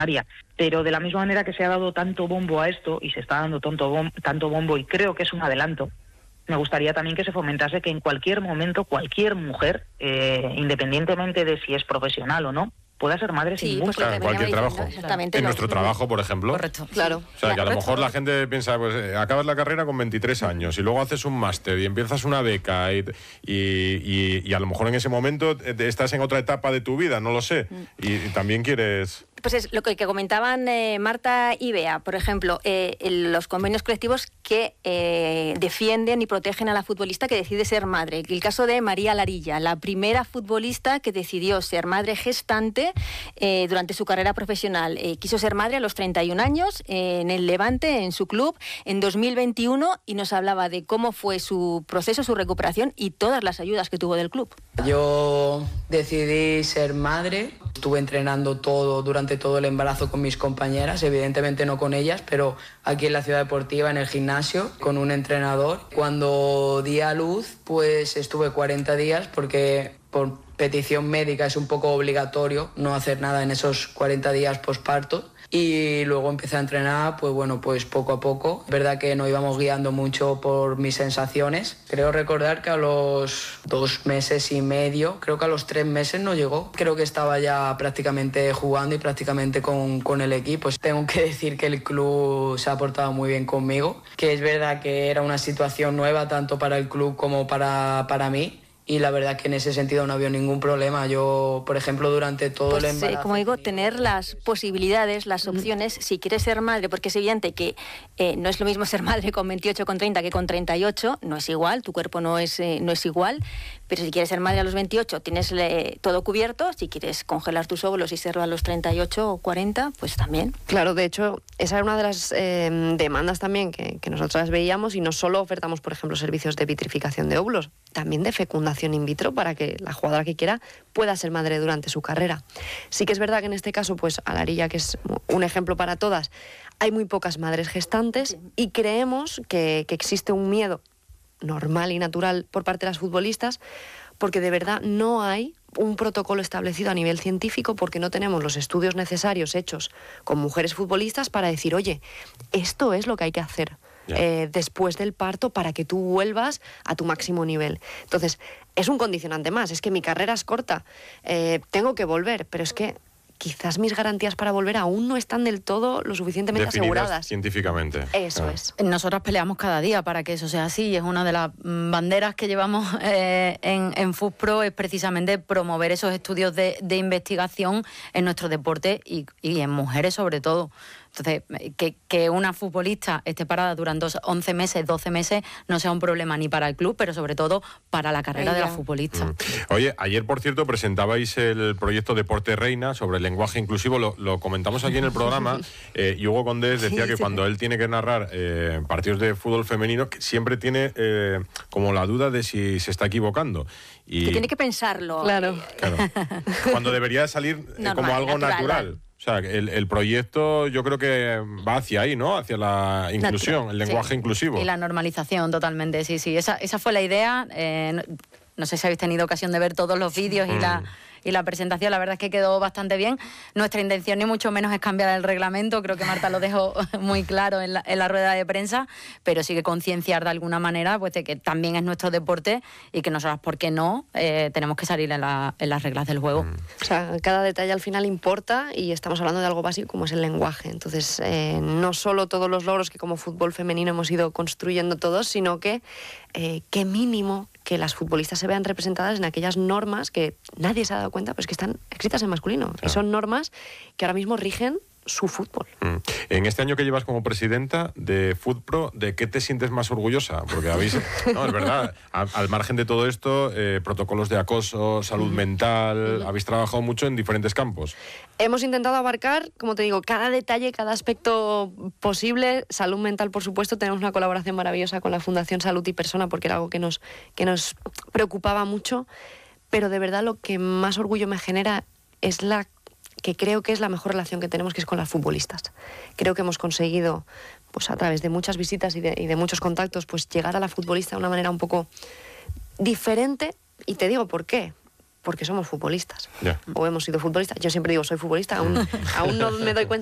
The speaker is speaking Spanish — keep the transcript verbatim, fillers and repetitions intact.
Pero de la misma manera que se ha dado tanto bombo a esto, y se está dando tanto, bom tanto bombo, y creo que es un adelanto, me gustaría también que se fomentase que en cualquier momento cualquier mujer, eh, independientemente de si es profesional o no, pueda ser madre sí, sin ningún pues problema. Cualquier trabajo. Exactamente. En Lo, nuestro trabajo, por ejemplo. Correcto. Claro. O sea, que a lo mejor la gente piensa, pues eh, acabas la carrera con veintitrés años y luego haces un máster y empiezas una beca y, y, y, y a lo mejor en ese momento estás en otra etapa de tu vida, no lo sé. Y, y también quieres... Pues es lo que, que comentaban eh, Marta y Bea, por ejemplo, eh, el, los convenios colectivos que eh, defienden y protegen a la futbolista que decide ser madre. El caso de María Larilla, la primera futbolista que decidió ser madre gestante eh, durante su carrera profesional. Eh, quiso ser madre a los treinta y un años eh, en el Levante, en su club, en dos mil veintiuno, y nos hablaba de cómo fue su proceso, su recuperación y todas las ayudas que tuvo del club. Yo decidí ser madre, estuve entrenando todo durante todo el embarazo con mis compañeras, evidentemente no con ellas, pero aquí en la ciudad deportiva, en el gimnasio, con un entrenador. Cuando di a luz, pues estuve cuarenta días porque por petición médica es un poco obligatorio no hacer nada en esos cuarenta días posparto. Y luego empecé a entrenar, pues bueno, pues poco a poco. Es verdad que nos íbamos guiando mucho por mis sensaciones. Creo recordar que a los dos meses y medio, creo que a los tres meses no llegó. Creo que estaba ya prácticamente jugando y prácticamente con, con el equipo. Pues tengo que decir que el club se ha portado muy bien conmigo, que es verdad que era una situación nueva tanto para el club como para, para mí. Y la verdad que en ese sentido no había ningún problema. Yo, por ejemplo, durante todo pues, el embarazo... Eh, como digo, tener las posibilidades, las opciones, mm. si quieres ser madre, porque es evidente que eh, no es lo mismo ser madre con veintiocho, con treinta que con treinta y ocho, no es igual, tu cuerpo no es, eh, no es igual, pero si quieres ser madre a los veintiocho tienes eh, todo cubierto, si quieres congelar tus óvulos y serlo a los treinta y ocho o cuarenta, pues también. Claro, de hecho, esa era una de las eh, demandas también que, que nosotras veíamos, y no solo ofertamos, por ejemplo, servicios de vitrificación de óvulos, también de fecundación in vitro para que la jugadora que quiera pueda ser madre durante su carrera. Sí que es verdad que en este caso, pues a Larilla, que es un ejemplo para todas, hay muy pocas madres gestantes y creemos que, que existe un miedo normal y natural por parte de las futbolistas, porque de verdad no hay un protocolo establecido a nivel científico, porque no tenemos los estudios necesarios hechos con mujeres futbolistas para decir, oye, esto es lo que hay que hacer eh, después del parto para que tú vuelvas a tu máximo nivel. Entonces, es un condicionante más, es que mi carrera es corta, eh, tengo que volver, pero es que quizás mis garantías para volver aún no están del todo lo suficientemente definidas aseguradas. Científicamente. Eso ah. es. Nosotras peleamos cada día para que eso sea así, y es una de las banderas que llevamos eh, en, en FUTPRO, es precisamente promover esos estudios de, de investigación en nuestro deporte y, y en mujeres sobre todo. Entonces, que, que una futbolista esté parada durante once meses, doce meses, no sea un problema ni para el club, pero sobre todo para la carrera de la futbolista. Mm. Oye, ayer, por cierto, presentabais el proyecto Deporte Reina sobre el lenguaje inclusivo. Lo, lo comentamos aquí en el programa. Eh, y Hugo Condés decía que cuando él tiene que narrar eh, partidos de fútbol femenino, que siempre tiene eh, como la duda de si se está equivocando. Y, que tiene que pensarlo. Claro. claro. Cuando debería salir eh, Normal, como algo natural. natural. O sea, el, el proyecto yo creo que va hacia ahí, ¿no? Hacia la inclusión, natural. El lenguaje sí. inclusivo. Y la normalización, totalmente, sí, sí. Esa, esa fue la idea. Eh, no, no sé si habéis tenido ocasión de ver todos los vídeos mm. y la... y la presentación, la verdad es que quedó bastante bien. Nuestra intención ni mucho menos es cambiar el reglamento, creo que Marta lo dejó muy claro en la, en la rueda de prensa, pero sí que concienciar de alguna manera pues de que también es nuestro deporte y que nosotras, ¿por qué no?, eh, tenemos que salir en, la, en las reglas del juego. O sea, cada detalle al final importa, y estamos hablando de algo básico como es el lenguaje. Entonces, eh, no solo todos los logros que como fútbol femenino hemos ido construyendo todos, sino que eh, qué mínimo que las futbolistas se vean representadas en aquellas normas que nadie se ha dado cuenta, pero es que están escritas en masculino. Claro. Y son normas que ahora mismo rigen su fútbol. Mm. En este año que llevas como presidenta de FUTPRO, ¿de qué te sientes más orgullosa? Porque habéis, no, es verdad, a, al margen de todo esto, eh, protocolos de acoso, salud mental, habéis trabajado mucho en diferentes campos. Hemos intentado abarcar, como te digo, cada detalle, cada aspecto posible. Salud mental, por supuesto, tenemos una colaboración maravillosa con la Fundación Salud y Persona, porque era algo que nos, que nos preocupaba mucho, pero de verdad lo que más orgullo me genera es la que creo que es la mejor relación que tenemos, que es con las futbolistas. Creo que hemos conseguido, pues a través de muchas visitas y de, y de muchos contactos, pues llegar a la futbolista de una manera un poco diferente, y te digo por qué. porque somos futbolistas. Yeah. O hemos sido futbolistas. Yo siempre digo, soy futbolista, aún, aún no me doy cuenta